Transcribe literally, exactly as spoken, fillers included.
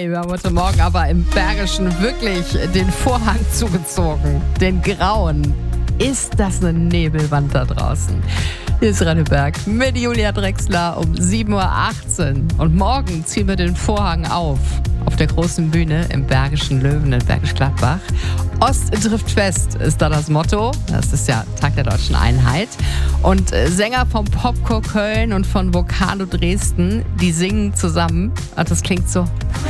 Hi, wir haben heute Morgen aber im Bergischen wirklich den Vorhang zugezogen. Den grauen. Ist das eine Nebelwand da draußen? Hier ist Radio Berg mit Julia Drexler um sieben Uhr achtzehn. Und morgen ziehen wir den Vorhang auf. Auf der großen Bühne im Bergischen Löwen in Bergisch Gladbach. Ost trifft fest ist da das Motto. Das ist ja Tag der Deutschen Einheit. Und Sänger vom Popchor Köln und von Vocalo Dresden, die singen zusammen. Und das klingt so.